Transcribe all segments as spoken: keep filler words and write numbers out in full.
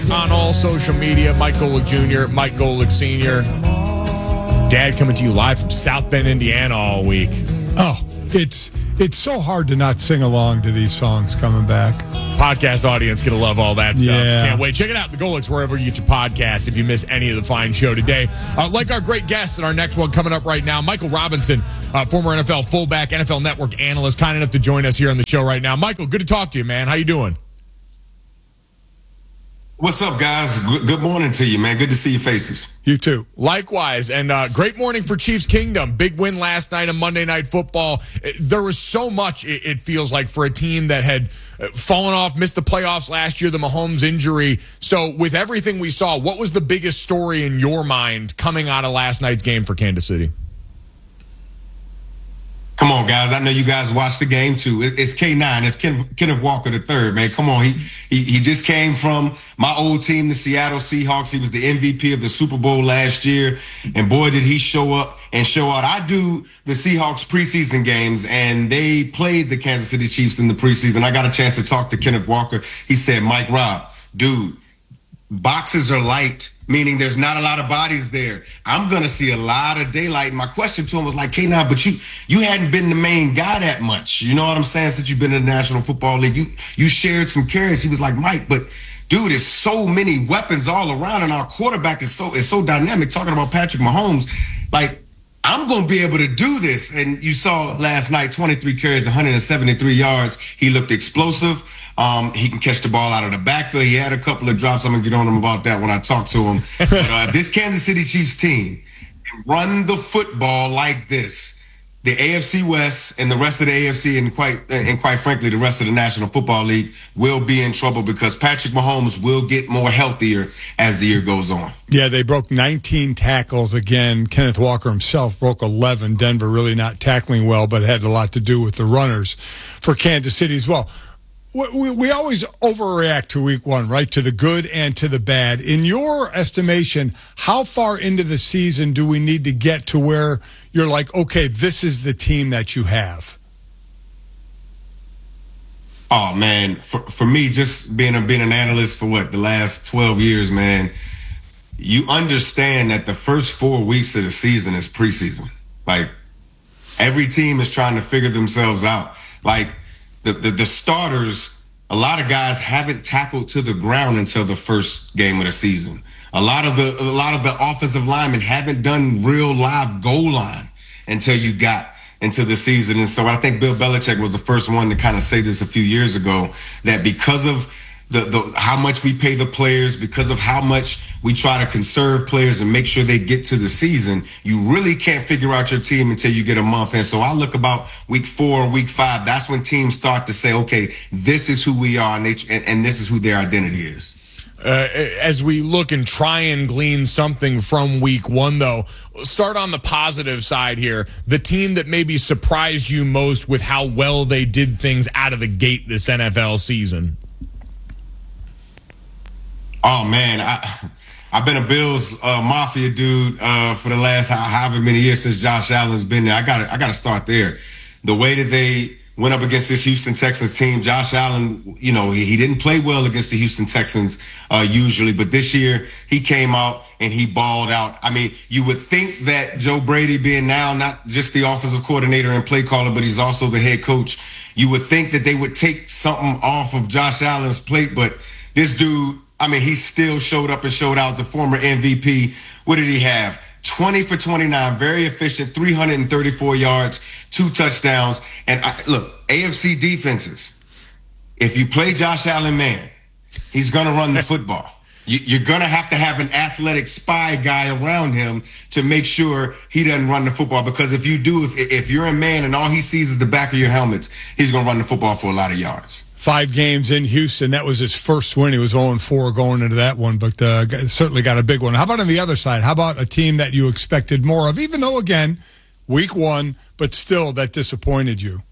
On all social media, Mike Golick Junior, Mike Golick Senior Dad coming to you live from South Bend, Indiana all week. Oh, it's it's so hard to not sing along to these songs coming back. Podcast audience going to love all that stuff. Yeah. Can't wait. Check it out, The Golicks, wherever you get your podcast if you miss any of the fine show today. Uh, like our great guests in our next one coming up right now, Michael Robinson, uh, former N F L fullback, N F L Network analyst, kind enough to join us here on the show right now. Michael, good to talk to you, man. How you doing? What's up, guys? Good morning to you, man. Good to see your faces. You too. Likewise. And uh, great morning for Chiefs Kingdom. Big win last night on Monday Night Football. There was so much, it feels like, for a team that had fallen off, missed the playoffs last year, the Mahomes injury. So with everything we saw, what was the biggest story in your mind coming out of last night's game for Kansas City? Come on, guys. I know you guys watched the game, too. It's K nine. It's Ken, Kenneth Walker the third, man. Come on. He, he he just came from my old team, the Seattle Seahawks. He was the M V P of the Super Bowl last year. And, boy, did he show up and show out. I do the Seahawks preseason games, and they played the Kansas City Chiefs in the preseason. I got a chance to talk to Kenneth Walker. He said, Mike Rob, dude, boxes are light, meaning there's not a lot of bodies there. I'm going to see a lot of daylight. And my question to him was like, K nine, but you you hadn't been the main guy that much. You know what I'm saying? Since you've been in the National Football League, you you shared some carries. He was like, Mike, but dude, there's so many weapons all around, and our quarterback is so is so dynamic. Talking about Patrick Mahomes, like, I'm going to be able to do this. And you saw last night, twenty-three carries, one hundred seventy-three yards. He looked explosive. Um, he can catch the ball out of the backfield. He had a couple of drops. I'm going to get on him about that when I talk to him. But uh, this Kansas City Chiefs team can run the football like this. The A F C West and the rest of the A F C and quite and quite frankly, the rest of the National Football League will be in trouble because Patrick Mahomes will get more healthier as the year goes on. Yeah, they broke nineteen tackles again. Kenneth Walker himself broke eleven. Denver really not tackling well, but it had a lot to do with the runners for Kansas City as well. We, we always overreact to week one, right? To the good and to the bad. In your estimation, how far into the season do we need to get to where you're like, okay, this is the team that you have? Oh, man, for for me, just being a, being an analyst for what, the last twelve years, man, you understand that the first four weeks of the season is preseason. Like, every team is trying to figure themselves out. Like, The, the the starters, a lot of guys haven't tackled to the ground until the first game of the season. A lot of the a lot of the offensive linemen haven't done real live goal line until you got into the season. And so I think Bill Belichick was the first one to kind of say this a few years ago, that because of the, the how much we pay the players, because of how much we try to conserve players and make sure they get to the season, you really can't figure out your team until you get a month in. So I look about week four, week five. That's when teams start to say, okay, this is who we are, and, they, and, and this is who their identity is. Uh, as we look and try and glean something from week one, though, start on the positive side here. The team that maybe surprised you most with how well they did things out of the gate this N F L season. Oh, man, I, I've been a Bills uh, Mafia dude uh, for the last however many years since Josh Allen's been there. I got I got to start there. The way that they went up against this Houston Texans team, Josh Allen, you know, he, he didn't play well against the Houston Texans uh, usually, but this year he came out and he balled out. I mean, you would think that Joe Brady, being now not just the offensive coordinator and play caller, but he's also the head coach, you would think that they would take something off of Josh Allen's plate, but this dude, I mean, he still showed up and showed out. The former M V P, what did he have? twenty for twenty-nine, very efficient, three hundred thirty-four yards, two touchdowns. And I, look, A F C defenses, if you play Josh Allen man, he's going to run the football. You, you're going to have to have an athletic spy guy around him to make sure he doesn't run the football. Because if you do, if, if you're a man and all he sees is the back of your helmets, he's going to run the football for a lot of yards. Five games in Houston. That was his first win. He was oh and four going into that one, but uh, certainly got a big one. How about on the other side? How about a team that you expected more of, even though, again, week one, but still that disappointed you?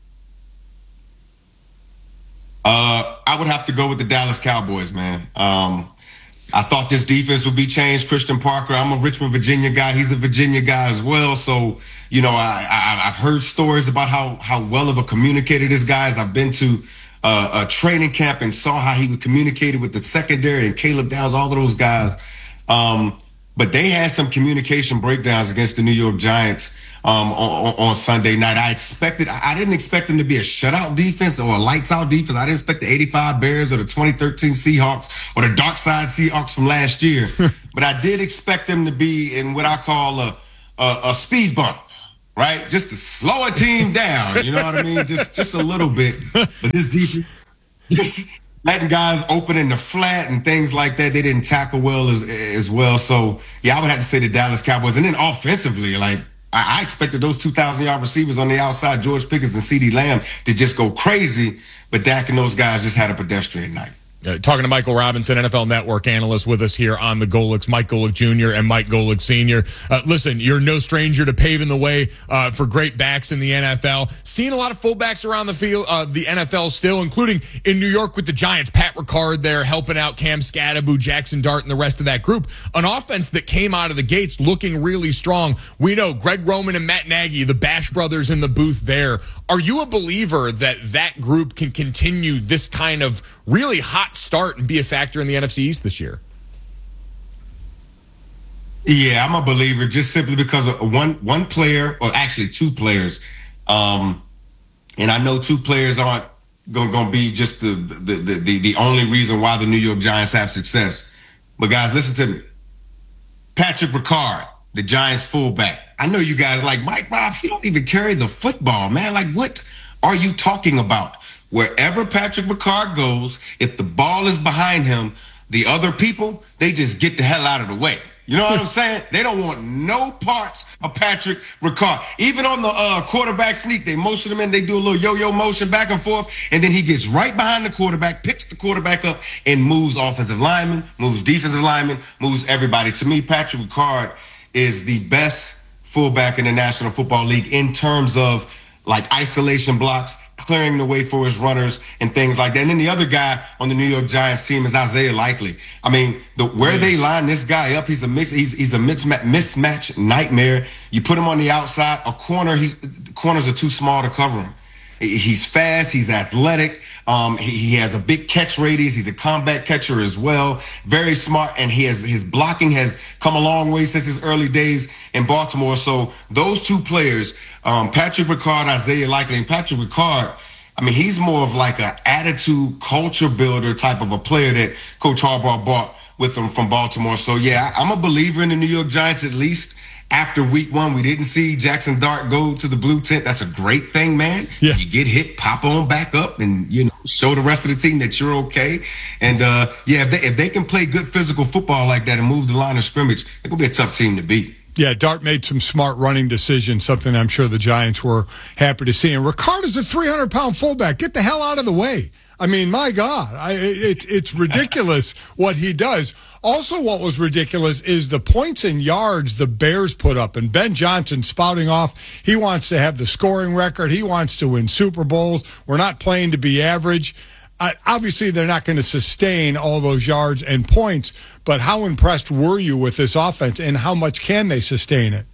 Uh, I would have to go with the Dallas Cowboys, man. Um, I thought this defense would be changed. Christian Parker, I'm a Richmond, Virginia guy. He's a Virginia guy as well. So, you know, I, I, I've heard stories about how, how well of a communicator this guy is. I've been to uh, a training camp and saw how he communicated with the secondary and Caleb Downs, all of those guys. Um, but they had some communication breakdowns against the New York Giants um, on, on Sunday night. I expected, I didn't expect them to be a shutout defense or a lights out defense. I didn't expect the eighty-five Bears or the twenty thirteen Seahawks or the dark side Seahawks from last year. But I did expect them to be in what I call a, a, a speed bump. Right, just to slow a team down, you know what I mean? Just, just a little bit. But this defense, just letting guys open in the flat and things like that, they didn't tackle well as as well. So yeah, I would have to say the Dallas Cowboys. And then offensively, like I, I expected those two thousand yard receivers on the outside, George Pickens and CeeDee Lamb, to just go crazy. But Dak and those guys just had a pedestrian night. Uh, talking to Michael Robinson, N F L Network analyst, with us here on the Golics, Mike Golic Junior and Mike Golic Senior Uh, listen, you're no stranger to paving the way uh, for great backs in the N F L. Seeing a lot of fullbacks around the field, uh, the N F L still, including in New York with the Giants. Pat Ricard there helping out Cam Scadaboo, Jackson Dart, and the rest of that group. An offense that came out of the gates looking really strong. We know Greg Roman and Matt Nagy, the Bash brothers in the booth there. Are you a believer that that group can continue this kind of really hot start and be a factor in the N F C East this year? Yeah, I'm a believer just simply because of one one player, or actually two players. Um, and I know two players aren't going to be just the the, the the the only reason why the New York Giants have success. But guys, listen to me. Patrick Ricard, the Giants fullback. I know you guys like, Mike Rob, he don't even carry the football, man. Like, what are you talking about? Wherever Patrick Ricard goes, if the ball is behind him, the other people, they just get the hell out of the way. You know what I'm saying? They don't want no parts of Patrick Ricard. Even on the uh, quarterback sneak, they motion him in, they do a little yo-yo motion back and forth, and then he gets right behind the quarterback, picks the quarterback up, and moves offensive linemen, moves defensive linemen, moves everybody. To me, Patrick Ricard is the best fullback in the National Football League in terms of like isolation blocks, clearing the way for his runners and things like that. And then the other guy on the New York Giants team is Isaiah Likely. I mean, the where they line this guy up, he's a mix, he's he's a mismatch, mismatch nightmare. You put him on the outside, a corner, he corners are too small to cover him. He's fast, he's athletic, um, he, he has a big catch radius, he's a combat catcher as well, very smart, and he has his blocking has come a long way since his early days in Baltimore. So those two players, um, Patrick Ricard, Isaiah Likely, and Patrick Ricard, I mean, he's more of like an attitude, culture builder type of a player that Coach Harbaugh brought with him from Baltimore. So yeah, I'm a believer in the New York Giants, at least. After week one, we didn't see Jackson Dart go to the blue tent. That's a great thing, man. Yeah. You get hit, pop on back up, and you know, show the rest of the team that you're okay. And uh, yeah, if they if they can play good physical football like that and move the line of scrimmage, they're gonna be a tough team to beat. Yeah, Dart made some smart running decisions, something I'm sure the Giants were happy to see. And Ricard is a three hundred pound fullback. Get the hell out of the way. I mean, my God, I, it, it's ridiculous what he does. Also, what was ridiculous is the points and yards the Bears put up. And Ben Johnson spouting off, he wants to have the scoring record. He wants to win Super Bowls. We're not playing to be average. Uh, obviously, they're not going to sustain all those yards and points. But how impressed were you with this offense, and how much can they sustain it?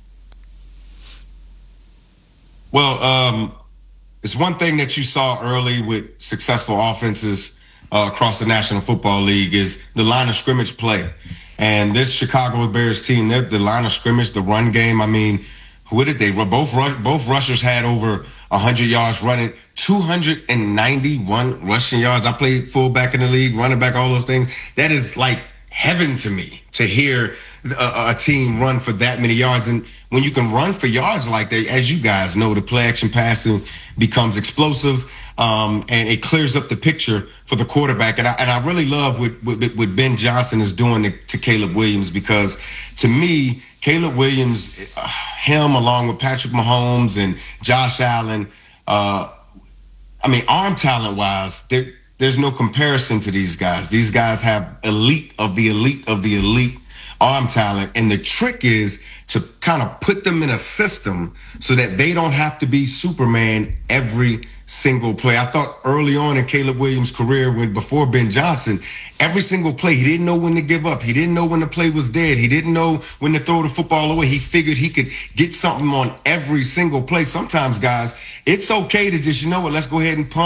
Well, um, it's one thing that you saw early with successful offenses uh, across the National Football League is the line of scrimmage play. And this Chicago Bears team, the line of scrimmage, the run game, I mean, what did they both both rushers had over one hundred yards running, two hundred ninety-one rushing yards. I played fullback in the league, running back, all those things. That is like heaven to me to hear a, a team run for that many yards. And when you can run for yards like that, as you guys know, the play action passing becomes explosive, um, and it clears up the picture for the quarterback. And I, and I really love what, what, what Ben Johnson is doing to, to Caleb Williams, because to me, Caleb Williams, uh, him along with Patrick Mahomes and Josh Allen, uh, I mean, arm talent wise, there, there's no comparison to these guys. These guys have elite of the elite of the elite arm talent. And the trick is to kind of put them in a system so that they don't have to be Superman every single play. I thought early on in Caleb Williams' career, when before Ben Johnson, every single play, he didn't know when to give up. He didn't know when the play was dead. He didn't know when to throw the football away. He figured he could get something on every single play. Sometimes, guys, it's okay to just, you know what, let's go ahead and punt.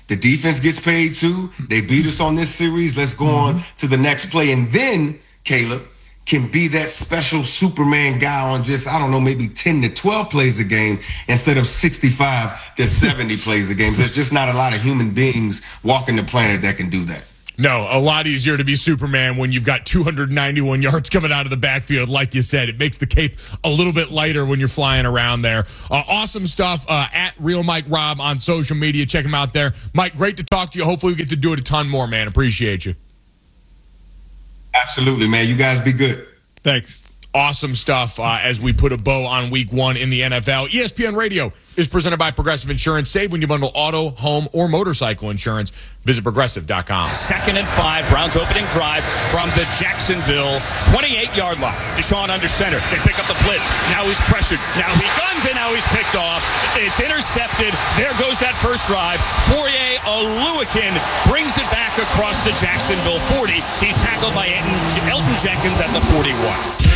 The defense gets paid too. They beat us on this series. Let's go mm-hmm. on to the next play. And then, Caleb, can be that special Superman guy on just, I don't know, maybe ten to twelve plays a game instead of sixty-five to seventy plays a game. There's just not a lot of human beings walking the planet that can do that. No, a lot easier to be Superman when you've got two hundred ninety-one yards coming out of the backfield. Like you said, it makes the cape a little bit lighter when you're flying around there. Uh, awesome stuff. Uh, at Real Mike Rob on social media. Check him out there. Mike, great to talk to you. Hopefully we get to do it a ton more, man. Appreciate you. Absolutely, man. You guys be good. Thanks. Awesome stuff uh, as we put a bow on week one in the N F L. E S P N Radio is presented by Progressive Insurance. Save when you bundle auto, home, or motorcycle insurance. Visit progressive dot com. Second and five. Browns opening drive from the Jacksonville twenty-eight-yard line. Deshaun under center. They pick up the blitz. Now he's pressured. Now he guns and now he's picked off. It's intercepted. There goes that first drive. Fourier Oluwakin brings it back across the Jacksonville forty. He's tackled by Elton Jenkins at the forty-one.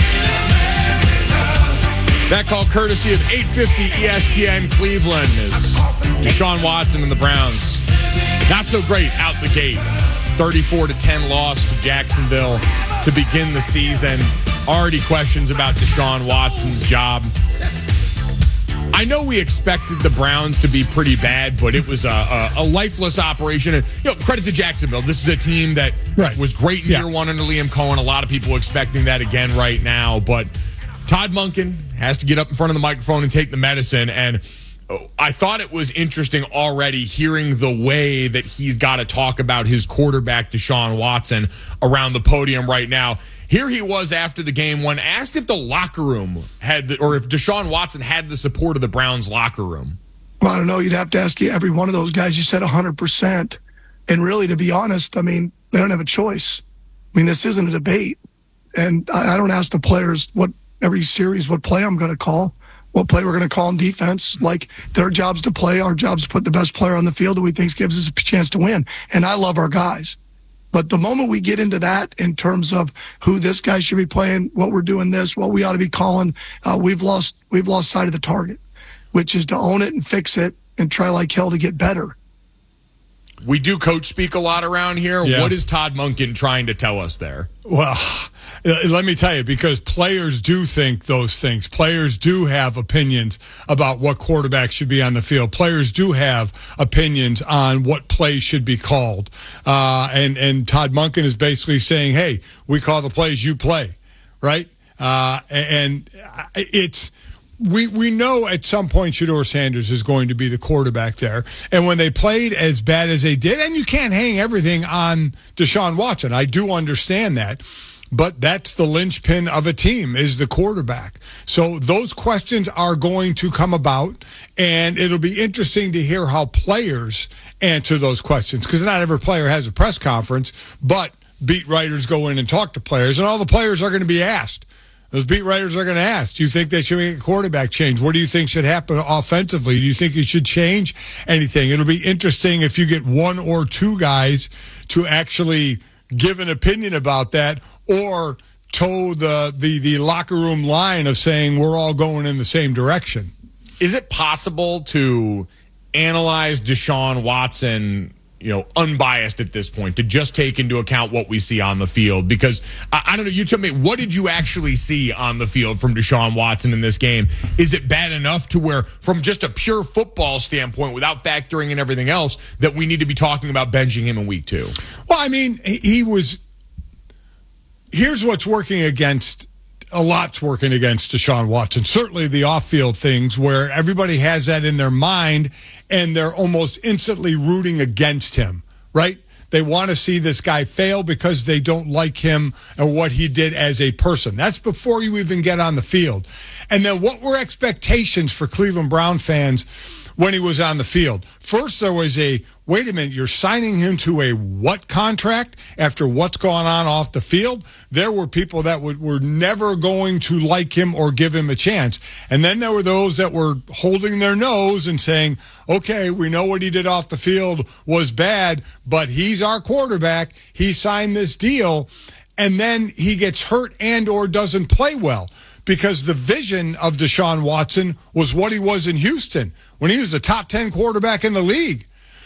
That call courtesy of eight fifty E S P N Cleveland is Deshaun Watson and the Browns. Not so great out the gate. thirty-four to ten loss to Jacksonville to begin the season. Already questions about Deshaun Watson's job. I know we expected the Browns to be pretty bad, but it was a, a, a lifeless operation. And you know, credit to Jacksonville. This is a team that right. was great in yeah. year one under Liam Cohen. A lot of people expecting that again right now, but Todd Monken has to get up in front of the microphone and take the medicine. And I thought it was interesting already hearing the way that he's got to talk about his quarterback, Deshaun Watson, around the podium right now. Here he was after the game when asked if the locker room had, the, or if Deshaun Watson had the support of the Browns locker room. Well, I don't know. You'd have to ask every one of those guys. You said one hundred percent. And really, to be honest, I mean, they don't have a choice. I mean, this isn't a debate. And I, I don't ask the players what every series what play I'm going to call, what play we're going to call in defense. Like, their job's to play, our job's to put the best player on the field that we think gives us a chance to win. And I love our guys. But the moment we get into that in terms of who this guy should be playing, what we're doing this, what we ought to be calling, uh, we've lost we've lost sight of the target, which is to own it and fix it and try like hell to get better. We do coach speak a lot around here. Yeah. What is Todd Monken trying to tell us there? Well, let me tell you, because players do think those things. Players do have opinions about what quarterback should be on the field. Players do have opinions on what plays should be called. Uh, and, and Todd Monken is basically saying, hey, we call the plays, you play, right? Uh, and it's... We we know at some point Shedeur Sanders is going to be the quarterback there. And when they played as bad as they did, and you can't hang everything on Deshaun Watson. I do understand that. But that's the linchpin of a team, is the quarterback. So those questions are going to come about, and it'll be interesting to hear how players answer those questions, because not every player has a press conference, but beat writers go in and talk to players, and all the players are going to be asked. Those beat writers are going to ask, do you think they should make a quarterback change? What do you think should happen offensively? Do you think you should change anything? It'll be interesting if you get one or two guys to actually give an opinion about that, or toe the, the, the locker room line of saying we're all going in the same direction. Is it possible to analyze Deshaun Watson, you know, unbiased at this point, to just take into account what we see on the field? Because I, I don't know, you tell me, what did you actually see on the field from Deshaun Watson in this game? Is it bad enough to where, from just a pure football standpoint, without factoring in everything else, that we need to be talking about benching him in week two? Well, I mean, he was, here's what's working against, a lot's working against Deshaun Watson. Certainly the off-field things where everybody has that in their mind and they're almost instantly rooting against him, right? They want to see this guy fail because they don't like him and what he did as a person. That's before you even get on the field. And then what were expectations for Cleveland Brown fans when he was on the field? First, there was a, wait a minute, you're signing him to a what contract after what's gone on off the field? There were people that would, were never going to like him or give him a chance. And then there were those that were holding their nose and saying, okay, we know what he did off the field was bad, but he's our quarterback. He signed this deal, and then he gets hurt and or doesn't play well. Because the vision of Deshaun Watson was what he was in Houston when he was the top ten quarterback in the league.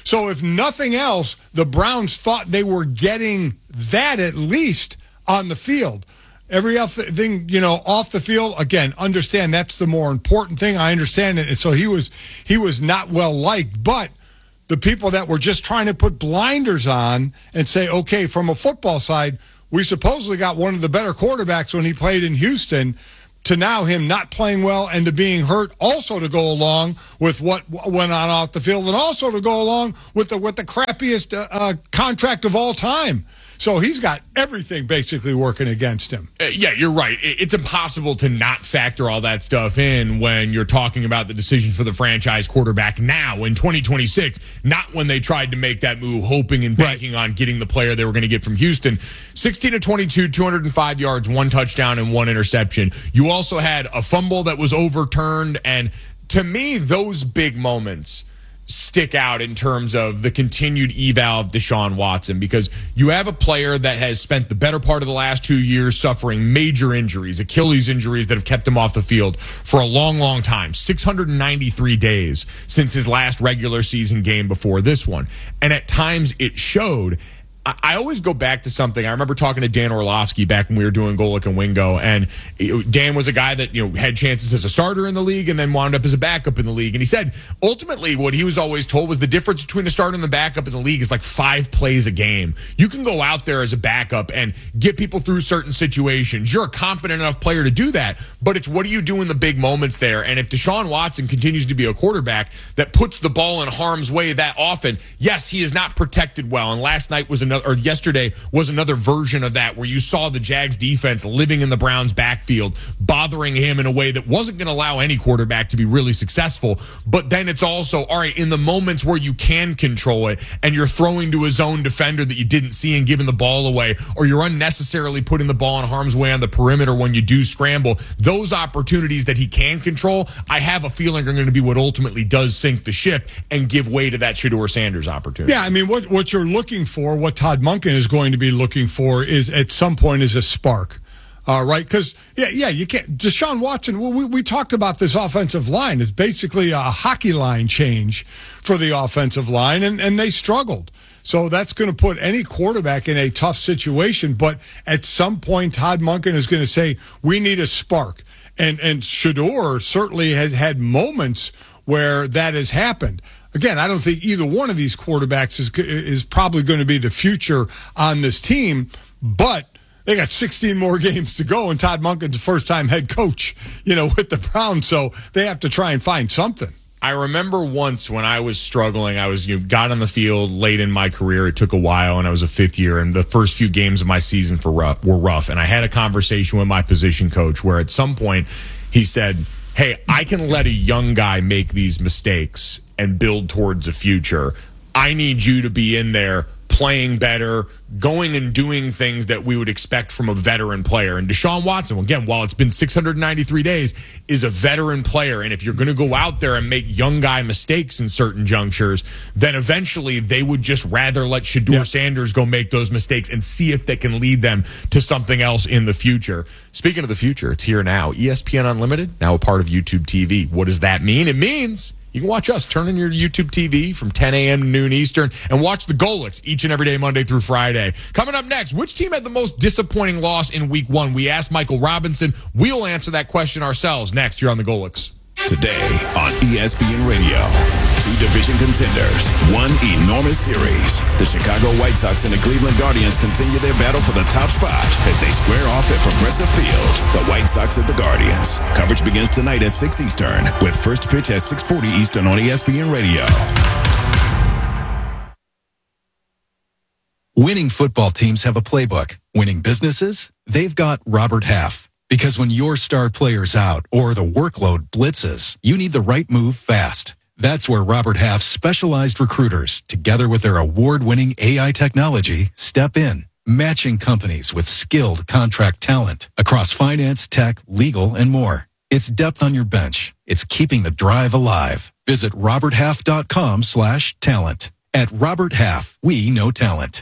So if nothing else, the Browns thought they were getting that at least on the field. Every other thing, you know, off the field, again, understand that's the more important thing. I understand it. And so he was he was not well liked. But the people that were just trying to put blinders on and say, okay, from a football side, we supposedly got one of the better quarterbacks when he played in Houston, to now him not playing well and to being hurt, also to go along with what went on off the field, and also to go along with the with the crappiest uh, uh, contract of all time. So he's got everything basically working against him. Uh, yeah, you're right. It's impossible to not factor all that stuff in when you're talking about the decision for the franchise quarterback now in twenty twenty-six, not when they tried to make that move, hoping and banking right. on getting the player they were going to get from Houston. sixteen to twenty-two, two hundred five yards, one touchdown, and one interception. You also had a fumble that was overturned, and to me, those big moments stick out in terms of the continued eval of Deshaun Watson, because you have a player that has spent the better part of the last two years suffering major injuries, Achilles injuries that have kept him off the field for a long, long time, six hundred ninety-three days since his last regular season game before this one. And at times it showed. I always go back to something. I remember talking to Dan Orlovsky back when we were doing Golic and Wingo, and Dan was a guy that, you know, had chances as a starter in the league and then wound up as a backup in the league. And he said ultimately what he was always told was the difference between a starter and the backup in the league is like five plays a game. You can go out there as a backup and get people through certain situations. You're a competent enough player to do that, but it's what do you do in the big moments there? And if Deshaun Watson continues to be a quarterback that puts the ball in harm's way that often, yes, he is not protected well. And last night was an Another, or yesterday was another version of that, where you saw the Jags defense living in the Browns backfield, bothering him in a way that wasn't going to allow any quarterback to be really successful. But then it's also, all right, in the moments where you can control it and you're throwing to a zone defender that you didn't see and giving the ball away, or you're unnecessarily putting the ball in harm's way on the perimeter when you do scramble, those opportunities that he can control, I have a feeling are going to be what ultimately does sink the ship and give way to that Shedeur Sanders opportunity. Yeah, I mean, what, what you're looking for, what Todd Monken is going to be looking for is at some point is a spark, uh, right? Because, yeah, yeah, you can't. Deshaun Watson, we, we talked about this offensive line. It's basically a hockey line change for the offensive line, and, and they struggled. So that's going to put any quarterback in a tough situation. But at some point, Todd Monken is going to say, we need a spark. And, and Shedeur certainly has had moments where that has happened. Again, I don't think either one of these quarterbacks is is probably going to be the future on this team, but they got sixteen more games to go, and Todd Monken's the first-time head coach, you know, with the Browns, so they have to try and find something. I remember once when I was struggling, I was, you know, got on the field late in my career. It took a while, and I was a fifth year, and the first few games of my season for rough, were rough, and I had a conversation with my position coach where at some point he said, hey, I can let a young guy make these mistakes and build towards a future. I need you to be in there playing better, going and doing things that we would expect from a veteran player. And Deshaun Watson, again, while it's been six hundred ninety-three days, is a veteran player. And if you're going to go out there and make young guy mistakes in certain junctures, then eventually they would just rather let Shedeur yeah. Sanders go make those mistakes and see if they can lead them to something else in the future. Speaking of the future, it's here now. E S P N Unlimited, now a part of YouTube T V. What does that mean? It means you can watch us. Turn on your YouTube T V from ten a.m. to noon Eastern and watch the Golics each and every day, Monday through Friday. Coming up next, which team had the most disappointing loss in week one? We asked Michael Robinson. We'll answer that question ourselves next here on the Golics. Today on E S P N Radio, two division contenders, one enormous series. The Chicago White Sox and the Cleveland Guardians continue their battle for the top spot as they square off at Progressive Field. The White Sox and the Guardians. Coverage begins tonight at six Eastern with first pitch at six forty Eastern on E S P N Radio. Winning football teams have a playbook. Winning businesses? They've got Robert Half. Because when your star player's out or the workload blitzes, you need the right move fast. That's where Robert Half's specialized recruiters, together with their award-winning A I technology, step in, matching companies with skilled contract talent across finance, tech, legal, and more. It's depth on your bench. It's keeping the drive alive. Visit roberthalf.com slash talent. At Robert Half, we know talent.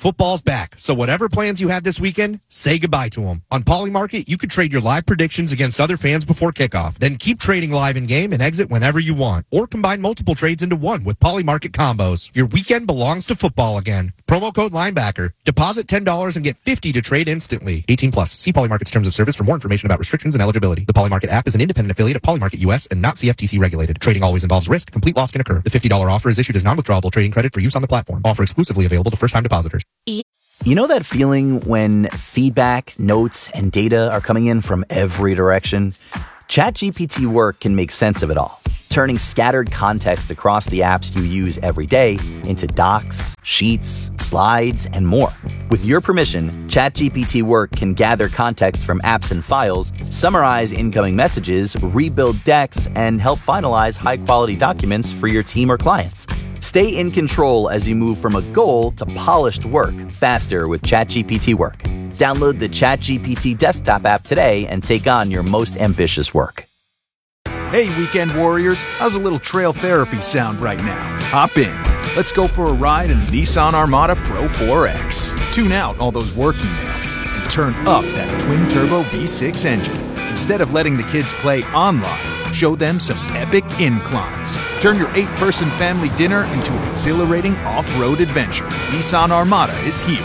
Football's back, so whatever plans you had this weekend, say goodbye to them. On Polymarket, you could trade your live predictions against other fans before kickoff. Then keep trading live in-game and exit whenever you want. Or combine multiple trades into one with Polymarket combos. Your weekend belongs to football again. Promo code Linebacker. Deposit ten dollars and get fifty dollars to trade instantly. eighteen plus. See Polymarket's terms of service for more information about restrictions and eligibility. The Polymarket app is an independent affiliate of Polymarket U S and not C F T C regulated. Trading always involves risk. Complete loss can occur. The fifty dollars offer is issued as non-withdrawable trading credit for use on the platform. Offer exclusively available to first-time depositors. You know that feeling when feedback, notes, and data are coming in from every direction? ChatGPT Work can make sense of it all, turning scattered context across the apps you use every day into docs, sheets, slides, and more. With your permission, ChatGPT Work can gather context from apps and files, summarize incoming messages, rebuild decks, and help finalize high-quality documents for your team or clients. Stay in control as you move from a goal to polished work faster with ChatGPT Work. Download the ChatGPT desktop app today and take on your most ambitious work. Hey, weekend warriors, how's a little trail therapy sound right now? Hop in. Let's go for a ride in the Nissan Armada Pro four X. Tune out all those work emails and turn up that twin-turbo V six engine. Instead of letting the kids play online, show them some epic inclines. Turn your eight-person family dinner into an exhilarating off-road adventure. Nissan Armada is here.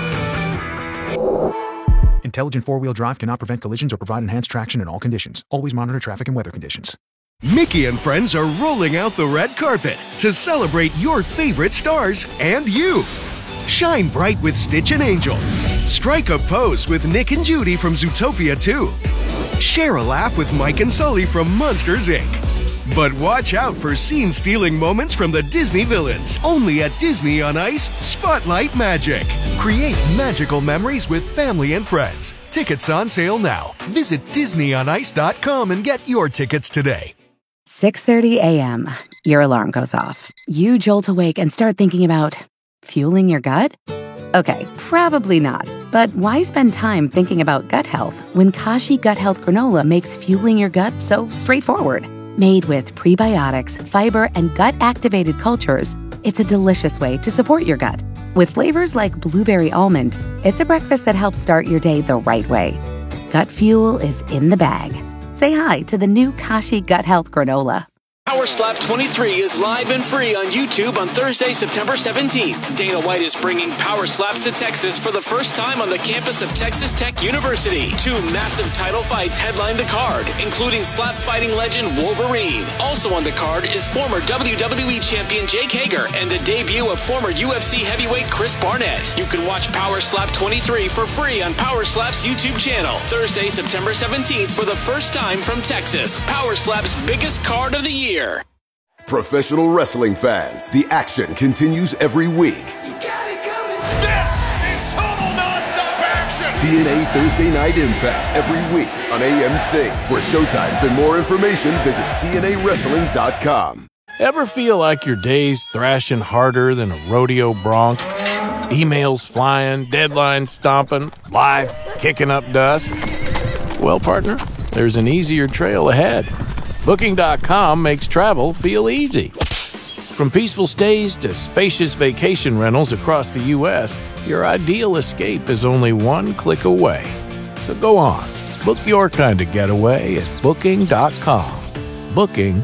Intelligent four-wheel drive cannot prevent collisions or provide enhanced traction in all conditions. Always monitor traffic and weather conditions. Mickey and friends are rolling out the red carpet to celebrate your favorite stars and you. Shine bright with Stitch and Angel. Strike a pose with Nick and Judy from Zootopia two. Share a laugh with Mike and Sully from Monsters, Incorporated. But watch out for scene-stealing moments from the Disney villains. Only at Disney on Ice Spotlight Magic. Create magical memories with family and friends. Tickets on sale now. Visit disney on ice dot com and get your tickets today. six thirty a.m. Your alarm goes off. You jolt awake and start thinking about fueling your gut? Okay, probably not. But why spend time thinking about gut health when Kashi Gut Health Granola makes fueling your gut so straightforward? Made with prebiotics, fiber, and gut-activated cultures, it's a delicious way to support your gut. With flavors like blueberry almond, it's a breakfast that helps start your day the right way. Gut fuel is in the bag. Say hi to the new Kashi Gut Health Granola. Power Slap twenty-three is live and free on YouTube on Thursday, September seventeenth. Dana White is bringing Power Slaps to Texas for the first time on the campus of Texas Tech University. Two massive title fights headline the card, including slap fighting legend Wolverine. Also on the card is former W W E champion Jake Hager and the debut of former U F C heavyweight Chris Barnett. You can watch Power Slap twenty-three for free on Power Slap's YouTube channel. Thursday, September seventeenth for the first time from Texas. Power Slap's biggest card of the year. Professional wrestling fans, the action continues every week. You got it coming. This is total nonstop action. T N A Thursday Night Impact every week on A M C. For showtimes and more information, visit T N A wrestling dot com. Ever feel like your day's thrashing harder than a rodeo bronc? Emails flying, deadlines stomping, life kicking up dust? Well, partner, there's an easier trail ahead. Booking dot com makes travel feel easy. From peaceful stays to spacious vacation rentals across the U S, your ideal escape is only one click away. So go on, book your kind of getaway at Booking dot com. Booking.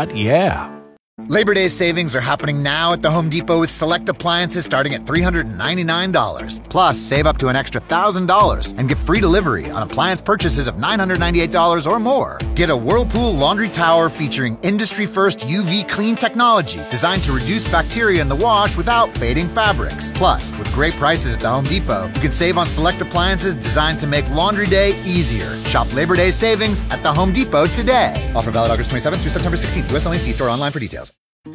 Yeah. Labor Day savings are happening now at the Home Depot with select appliances starting at three hundred ninety-nine dollars. Plus, save up to an extra one thousand dollars and get free delivery on appliance purchases of nine hundred ninety-eight dollars or more. Get a Whirlpool laundry tower featuring industry-first U V clean technology designed to reduce bacteria in the wash without fading fabrics. Plus, with great prices at the Home Depot, you can save on select appliances designed to make laundry day easier. Shop Labor Day savings at the Home Depot today. Offer valid August twenty-seventh through September sixteenth. U S only. See store online for details.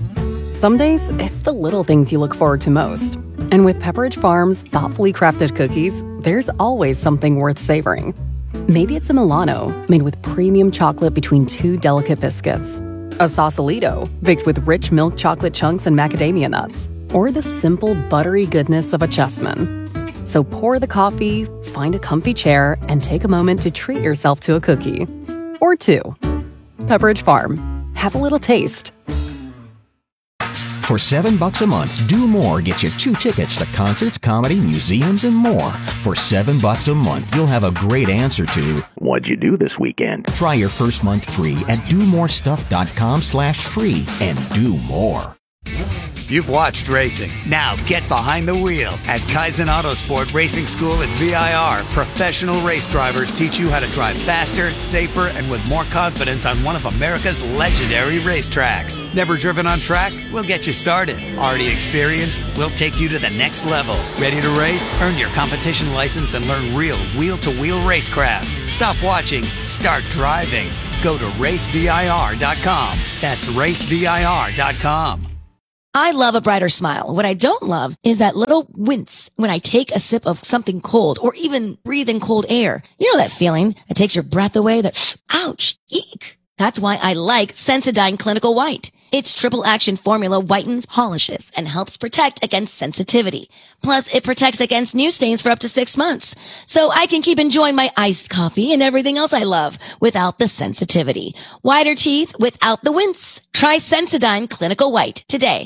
Some days, it's the little things you look forward to most. And with Pepperidge Farm's thoughtfully crafted cookies, there's always something worth savoring. Maybe it's a Milano, made with premium chocolate between two delicate biscuits. A Sausalito, baked with rich milk chocolate chunks and macadamia nuts. Or the simple, buttery goodness of a Chessman. So pour the coffee, find a comfy chair, and take a moment to treat yourself to a cookie. Or two. Pepperidge Farm. Have a little taste. For seven bucks a month, Do More gets you two tickets to concerts, comedy, museums, and more. For seven bucks a month, you'll have a great answer to, what'd you do this weekend? Try your first month free at domorestuff.com slash free and do more. You've watched racing. Now get behind the wheel at Kaizen Autosport Racing School at V I R. Professional race drivers teach you how to drive faster, safer, and with more confidence on one of America's legendary racetracks. Never driven on track? We'll get you started. Already experienced? We'll take you to the next level. Ready to race? Earn your competition license and learn real wheel-to-wheel racecraft. Stop watching. Start driving. Go to race V I R dot com. That's race V I R dot com. I love a brighter smile. What I don't love is that little wince when I take a sip of something cold or even breathe in cold air. You know that feeling that takes your breath away, that ouch, eek. That's why I like Sensodyne Clinical White. Its triple action formula whitens, polishes, and helps protect against sensitivity. Plus, it protects against new stains for up to six months. So I can keep enjoying my iced coffee and everything else I love without the sensitivity. Whiter teeth without the wince. Try Sensodyne Clinical White today.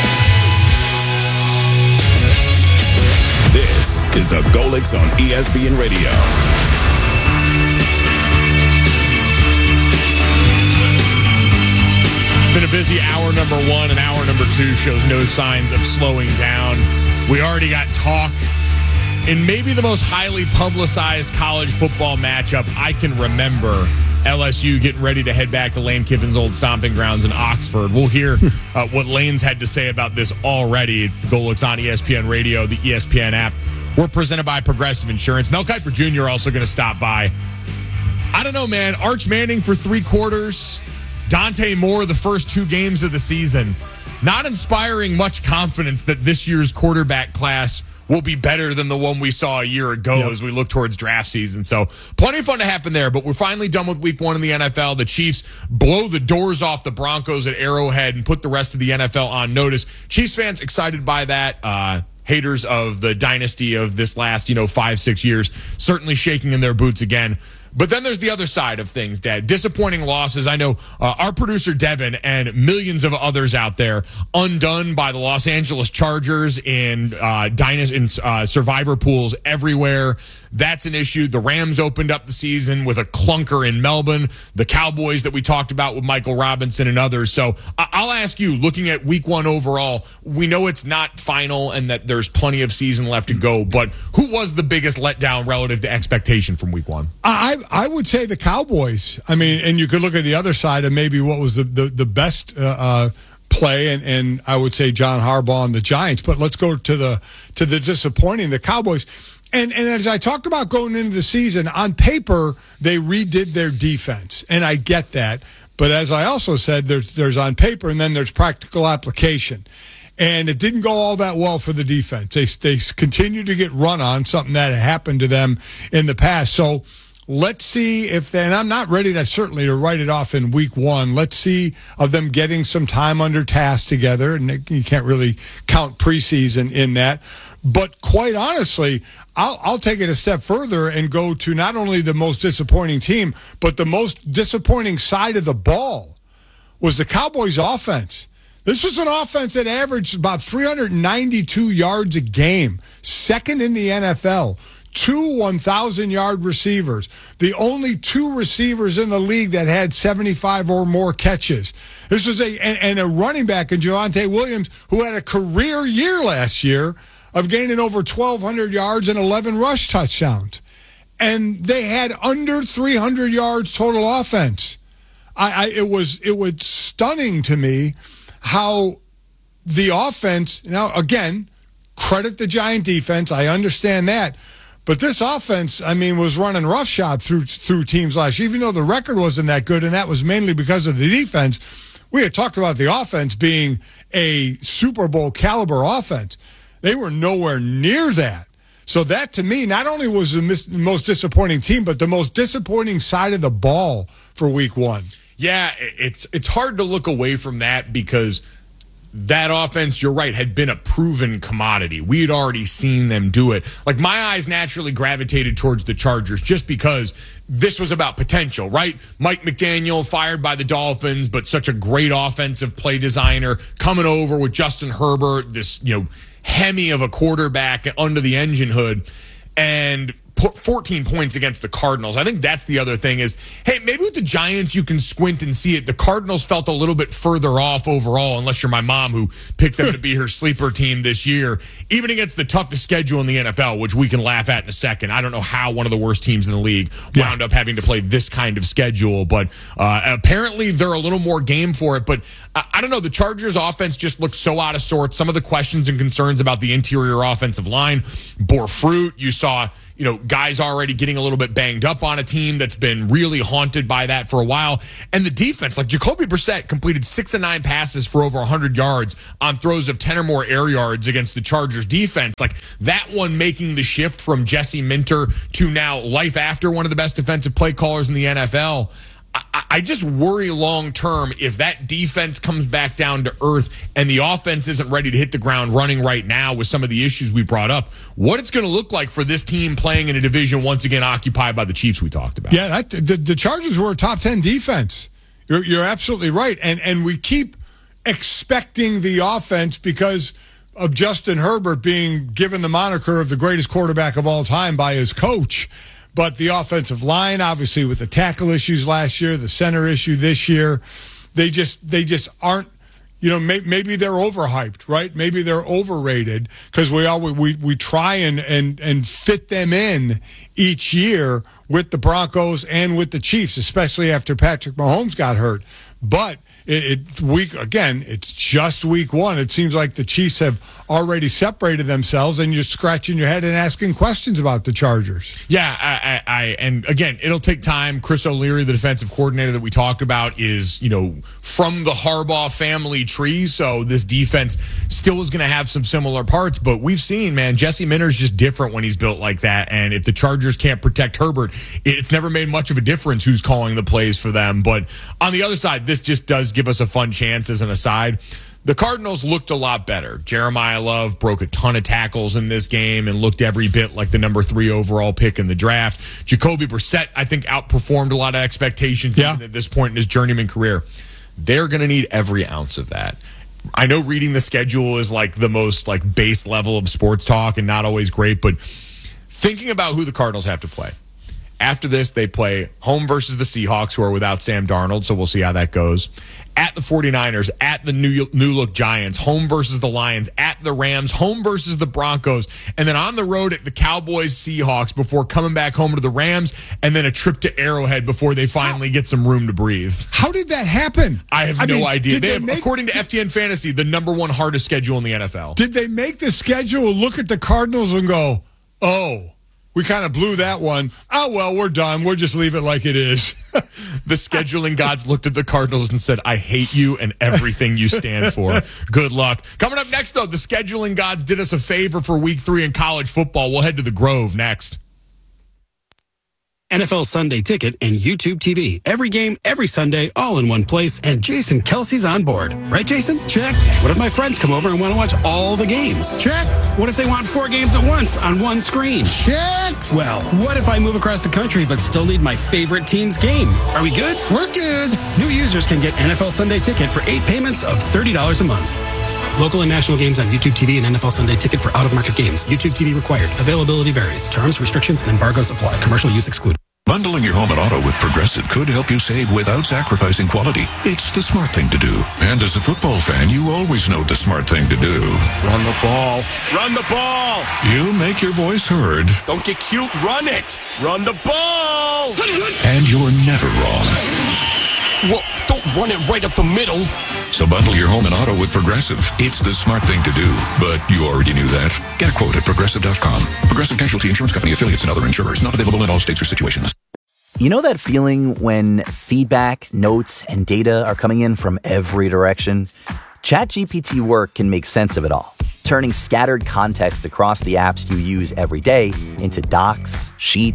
This is the Golix on E S P N Radio. Been a busy hour number one, and hour number two shows no signs of slowing down. We already got talk in maybe the most highly publicized college football matchup I can remember. L S U getting ready to head back to Lane Kiffin's old stomping grounds in Oxford. We'll hear uh, what Lane's had to say about this already. It's the Golix on E S P N Radio, the E S P N app. We're presented by Progressive Insurance. Mel Kiper Junior also going to stop by. I don't know, man. Arch Manning for three quarters. Dante Moore the first two games of the season. Not inspiring much confidence that this year's quarterback class will be better than the one we saw a year ago yep. as we look towards draft season. So plenty of fun to happen there, but we're finally done with week one in the N F L. The Chiefs blow the doors off the Broncos at Arrowhead and put the rest of the N F L on notice. Chiefs fans excited by that. Uh, haters of the dynasty of this last, you know, five, six years, certainly shaking in their boots again. But then there's the other side of things, Dad. Disappointing losses. I know uh, our producer, Devin, and millions of others out there undone by the Los Angeles Chargers in, uh, dynasty, in uh, survivor pools everywhere. That's an issue. The Rams opened up the season with a clunker in Melbourne. The Cowboys that we talked about with Michael Robinson and others. So uh, I'll ask you, looking at week one overall, we know it's not final and that there's plenty of season left to go, but who was the biggest letdown relative to expectation from week one? I I would say the Cowboys. I mean, and you could look at the other side of maybe what was the, the, the best uh, uh, play, and, and I would say John Harbaugh and the Giants. But let's go to the to the disappointing, the Cowboys. And and as I talked about going into the season, on paper, they redid their defense, and I get that. But as I also said, there's there's on paper, and then there's practical application. And it didn't go all that well for the defense. They, they continued to get run on, something that had happened to them in the past. So let's see if they, and I'm not ready to certainly to write it off in week one. Let's see of them getting some time under task together. And you can't really count preseason in that. But quite honestly, I'll, I'll take it a step further and go to not only the most disappointing team, but the most disappointing side of the ball was the Cowboys' offense. This was an offense that averaged about three hundred ninety-two yards a game, second in the N F L. Two one thousand-yard receivers. The only two receivers in the league that had seventy-five or more catches. This was a and, and a running back in Javonte Williams who had a career year last year of gaining over twelve hundred yards and eleven rush touchdowns. And they had under three hundred yards total offense. I, I it was it was stunning to me how the offense, now again, credit the Giant defense. I understand that. But this offense, I mean, was running roughshod through through teams last year, even though the record wasn't that good, and that was mainly because of the defense. We had talked about the offense being a Super Bowl caliber offense. They were nowhere near that. So that, to me, not only was the mis- most disappointing team, but the most disappointing side of the ball for week one. Yeah, it's it's hard to look away from that because that offense, you're right, had been a proven commodity. We had already seen them do it. Like, my eyes naturally gravitated towards the Chargers just because this was about potential, right? Mike McDaniel, fired by the Dolphins, but such a great offensive play designer, coming over with Justin Herbert, this, you know, Hemi of a quarterback under the engine hood, and put fourteen points against the Cardinals. I think that's the other thing is, hey, maybe with the Giants you can squint and see it. The Cardinals felt a little bit further off overall, unless you're my mom who picked them to be her sleeper team this year, even against the toughest schedule in the N F L, which we can laugh at in a second. I don't know how one of the worst teams in the league wound yeah. up having to play this kind of schedule, but uh, apparently they're a little more game for it. But uh, I don't know, the Chargers offense just looked so out of sorts. Some of the questions and concerns about the interior offensive line bore fruit. You saw, you know, guys already getting a little bit banged up on a team that's been really haunted by that for a while. And the defense, like Jacoby Brissett completed six and nine passes for over one hundred yards on throws of ten or more air yards against the Chargers defense. Like, that one making the shift from Jesse Minter to now life after one of the best defensive play callers in the N F L. I, I just worry long term if that defense comes back down to earth and the offense isn't ready to hit the ground running right now with some of the issues we brought up, what it's going to look like for this team playing in a division once again occupied by the Chiefs we talked about. Yeah, that, the, the Chargers were a top ten defense. You're, you're absolutely right. And, and we keep expecting the offense because of Justin Herbert being given the moniker of the greatest quarterback of all time by his coach. But the offensive line, obviously, with the tackle issues last year, the center issue this year, they just they just aren't. You know, may, maybe they're overhyped, right? Maybe they're overrated because we all we we try and and and fit them in each year with the Broncos and with the Chiefs, especially after Patrick Mahomes got hurt. But it, it week again, it's just week one. It seems like the Chiefs have already separated themselves, and you're scratching your head and asking questions about the Chargers. Yeah, I, I, I and again, it'll take time. Chris O'Leary, the defensive coordinator that we talked about, is, you know, from the Harbaugh family tree, so this defense still is going to have some similar parts. But we've seen, man, Jesse Minter's just different when he's built like that. And if the Chargers can't protect Herbert, it's never made much of a difference who's calling the plays for them. But on the other side, this just does give us a fun chance as an aside. The Cardinals looked a lot better. Jeremiah Love broke a ton of tackles in this game and looked every bit like the number three overall pick in the draft. Jacoby Brissett, I think, outperformed a lot of expectations yeah. at this point in his journeyman career. They're going to need every ounce of that. I know reading the schedule is like the most like base level of sports talk and not always great, but thinking about who the Cardinals have to play. After this, they play home versus the Seahawks, who are without Sam Darnold, so we'll see how that goes. At the 49ers, at the New, New Look Giants, home versus the Lions, at the Rams, home versus the Broncos, and then on the road at the Cowboys, Seahawks before coming back home to the Rams, and then a trip to Arrowhead before they finally get some room to breathe. How did that happen? I have I no mean, idea. They, they have, make, according to F T N Fantasy, the number one hardest schedule in the N F L. Did they make the schedule, look at the Cardinals and go, oh, we kind of blew that one. Oh, well, we're done. We'll just leave it like it is. The scheduling gods looked at the Cardinals and said, I hate you and everything you stand for. Good luck. Coming up next, though, the scheduling gods did us a favor for week three in college football. We'll head to the Grove next. N F L Sunday Ticket and YouTube T V. Every game, every Sunday, all in one place, and Jason Kelsey's on board. Right, Jason? Check. What if my friends come over and want to watch all the games? Check. What if they want four games at once on one screen? Check. Well, what if I move across the country but still need my favorite team's game? Are we good? We're good. New users can get N F L Sunday Ticket for eight payments of thirty dollars a month. Local and national games on YouTube T V and N F L Sunday Ticket for out-of-market games. YouTube T V required. Availability varies. Terms, restrictions, and embargoes apply. Commercial use excluded. Bundling your home and auto with Progressive could help you save without sacrificing quality. It's the smart thing to do. And as a football fan, you always know the smart thing to do. Run the ball. Run the ball. You make your voice heard. Don't get cute. Run it. Run the ball. And you're never wrong. Well, don't run it right up the middle. So bundle your home and auto with Progressive. It's the smart thing to do. But you already knew that. Get a quote at Progressive dot com. Progressive Casualty Insurance Company affiliates and other insurers. Not available in all states or situations. You know that feeling when feedback, notes, and data are coming in from every direction? ChatGPT Work can make sense of it all, turning scattered context across the apps you use every day into docs, sheets,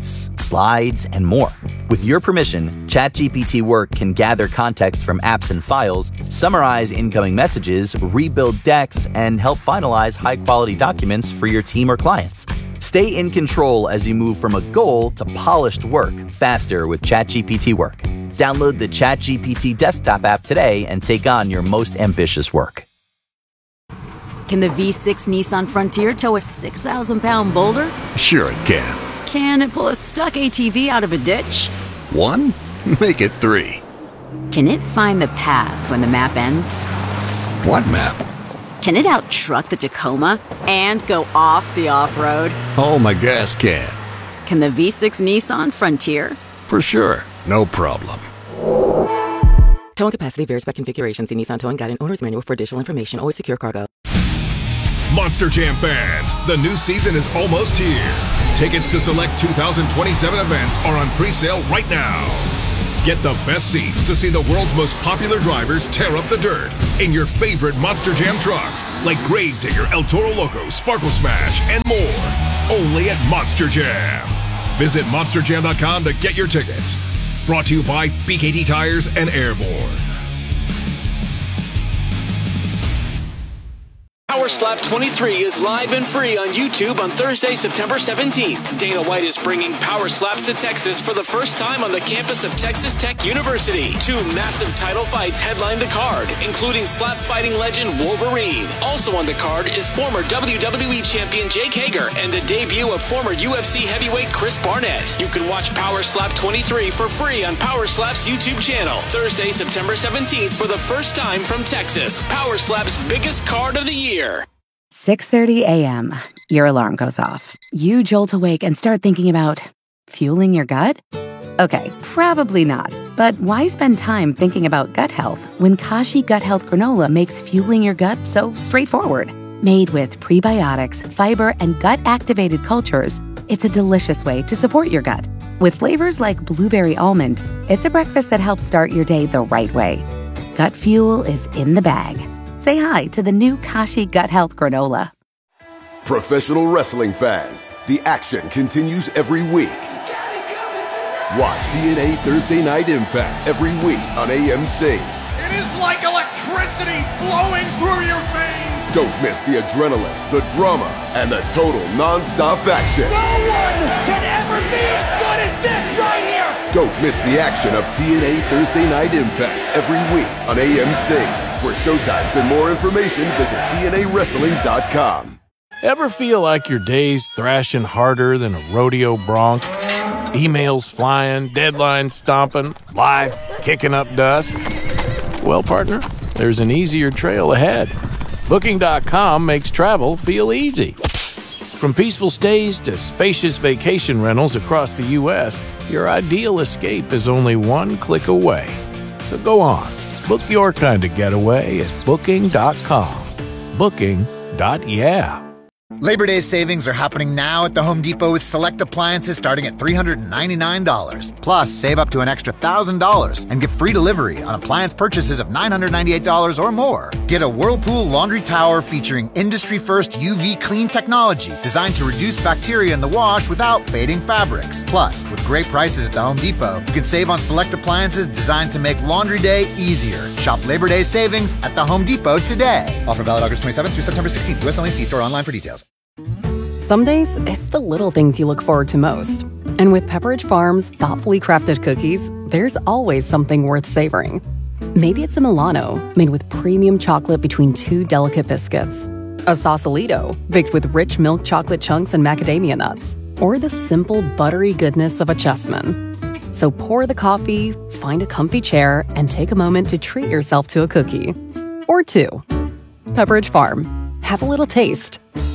slides, and more. With your permission, ChatGPT Work can gather context from apps and files, summarize incoming messages, rebuild decks, and help finalize high-quality documents for your team or clients. Stay in control as you move from a goal to polished work faster with ChatGPT Work. Download the ChatGPT desktop app today and take on your most ambitious work. Can the V six Nissan Frontier tow a six thousand pound boulder? Sure it can. Can it pull a stuck A T V out of a ditch? One? Make it three. Can it find the path when the map ends? What map? Can it out-truck the Tacoma and go off the off-road? Oh, my gas can. Can the V six Nissan Frontier? For sure. No problem. Towing capacity varies by configuration. See Nissan Towing Guide and Owner's Manual for additional information. Always secure cargo. Monster Jam fans, the new season is almost here. Tickets to select two thousand twenty-seven events are on pre-sale right now. Get the best seats to see the world's most popular drivers tear up the dirt in your favorite Monster Jam trucks like Gravedigger, El Toro Loco, Sparkle Smash, and more. Only at Monster Jam. Visit monster jam dot com to get your tickets. Brought to you by B K T Tires and Airborne. Power Slap twenty-three is live and free on YouTube on Thursday, September seventeenth. Dana White is bringing Power Slaps to Texas for the first time on the campus of Texas Tech University. Two massive title fights headline the card, including slap fighting legend Wolverine. Also on the card is former W W E champion Jake Hager and the debut of former U F C heavyweight Chris Barnett. You can watch Power Slap twenty-three for free on Power Slap's YouTube channel. Thursday, September seventeenth for the first time from Texas. Power Slap's biggest card of the year. six thirty a.m. Your alarm goes off. You jolt awake and start thinking about fueling your gut? Okay, probably not. But why spend time thinking about gut health when Kashi Gut Health Granola makes fueling your gut so straightforward? Made with prebiotics, fiber, and gut-activated cultures, it's a delicious way to support your gut. With flavors like blueberry almond, it's a breakfast that helps start your day the right way. Gut fuel is in the bag. Say hi to the new Kashi Gut Health Granola. Professional wrestling fans, the action continues every week. Watch T N A Thursday Night Impact every week on A M C. It is like electricity flowing through your veins. Don't miss the adrenaline, the drama, and the total non-stop action. No one can ever be as good as this right here. Don't miss the action of T N A Thursday Night Impact every week on A M C. For showtimes and more information, visit T N A wrestling dot com. Ever feel like your day's thrashing harder than a rodeo bronc? Emails flying, deadlines stomping, life kicking up dust? Well, partner, there's an easier trail ahead. Booking dot com makes travel feel easy. From peaceful stays to spacious vacation rentals across the U S, your ideal escape is only one click away. So go on. Book your kind of getaway at booking dot com. Booking. Yeah. Labor Day savings are happening now at the Home Depot with select appliances starting at three hundred ninety-nine dollars. Plus, save up to an extra one thousand dollars and get free delivery on appliance purchases of nine hundred ninety-eight dollars or more. Get a Whirlpool laundry tower featuring industry-first U V clean technology designed to reduce bacteria in the wash without fading fabrics. Plus, with great prices at the Home Depot, you can save on select appliances designed to make laundry day easier. Shop Labor Day savings at the Home Depot today. Offer valid August twenty-seventh through September sixteenth. U S only. See store online for details. Some days, it's the little things you look forward to most. And with Pepperidge Farm's thoughtfully crafted cookies, there's always something worth savoring. Maybe it's a Milano, made with premium chocolate between two delicate biscuits. A Sausalito, baked with rich milk chocolate chunks and macadamia nuts. Or the simple, buttery goodness of a Chessman. So pour the coffee, find a comfy chair, and take a moment to treat yourself to a cookie. Or two. Pepperidge Farm. Have a little taste.